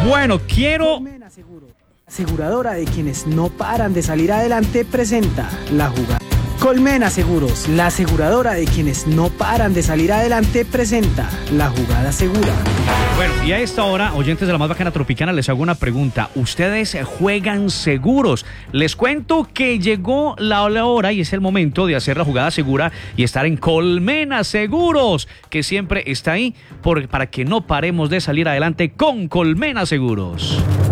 Bueno, quiero... Colmena Seguros, aseguradora de quienes no paran de salir adelante, presenta la jugada. Colmena Seguros, la aseguradora de quienes no paran de salir adelante, presenta la jugada segura. Bueno, y a esta hora, oyentes de la más bacana tropicana, les hago una pregunta. ¿Ustedes juegan seguros? Les cuento que llegó la hora y es el momento de hacer la jugada segura y estar en Colmena Seguros, que siempre está ahí para que no paremos de salir adelante con Colmena Seguros.